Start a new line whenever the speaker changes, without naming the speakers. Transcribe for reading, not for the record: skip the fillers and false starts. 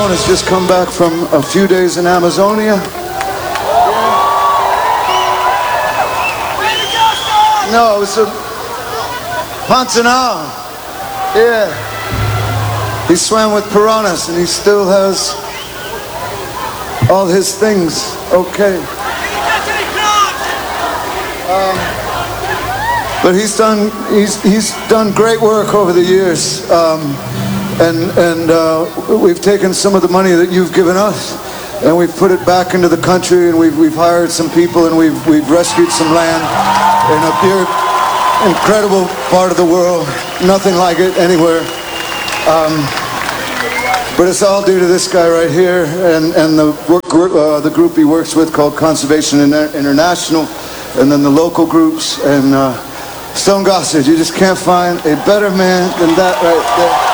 Has just come back from a few days in Amazonia. No, it was a Pantanal. Yeah. He swam with piranhas and he still has all his things okay. But he's done great work over the years. And we've taken some of the money that you've given us and we've put it back into the country, and we've hired some people, and we've rescued some land in a pure, incredible part of the world. Nothing like it anywhere. But it's all due to this guy right here and the group he works with called Conservation International, and then the local groups, and Stone Gossard. You just can't find a better man than that right there.